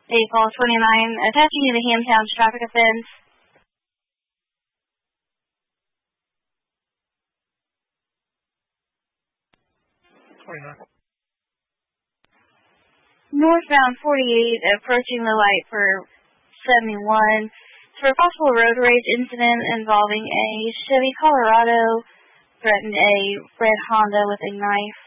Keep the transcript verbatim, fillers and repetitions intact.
eight call twenty-nine, attaching you to Hamtown's traffic offense. twenty-nine. Northbound forty-eight, approaching the light for seventy-one. For a possible road rage incident involving a Chevy Colorado, threatened a red Honda with a knife.